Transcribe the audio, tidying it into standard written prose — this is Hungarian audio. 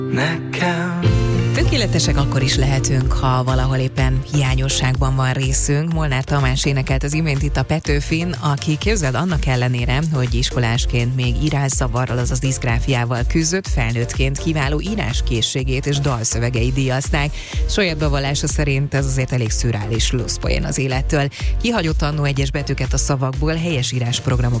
nekem. Tökéletesek akkor is lehetünk, ha valahol éppen hiányosságban van részünk. Molnár Tamás énekelt az imént itt a Petőfin, aki, képzeld, annak ellenére, hogy iskolásként még írászavarral, azaz diszgráfiával küzdött, felnőttként kiváló íráskészségét és dalszövegeit díjazták. Saját bevallása szerint ez azért elég szürreális luszpoén az élettől. Kihagyott annó egyes betűket a szavakból, helyes írásprogramok